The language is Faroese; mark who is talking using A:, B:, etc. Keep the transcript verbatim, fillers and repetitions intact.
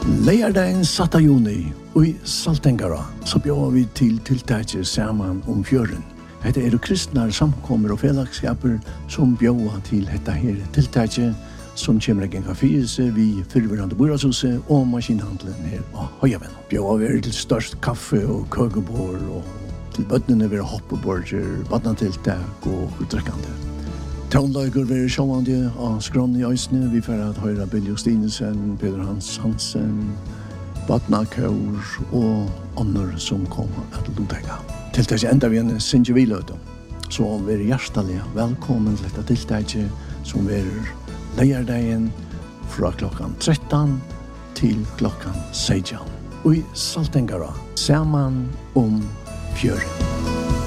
A: Leierdagen satta juni i Saltengara så bjöd vi til tiltaket saman om fjøren. Hette er kristnar samkommer og fellagskaper som bjöd til dette her tiltaket som kommer en kafése vi fyrverande boradshuset og maskinhandelen her på Høyaven. Bjöd vi til størst kaffe og køkebord og til bøttene vi hoppeborger, badnatiltak og utdrekkande. Tonlager vi sjåvande av skrån i Øysene. Vi får at høyre Bill Justinesen, Peter Hans Hansen, Batna Kaur og andre som kom at lutega. Til dess enda vi en sinje viløte. Så vi er hjertelig velkommen til dette tiltaket som vi er leierdagen fra klokkan tretton til klokkan seksten. Og i Saltengara, saman om fjøren.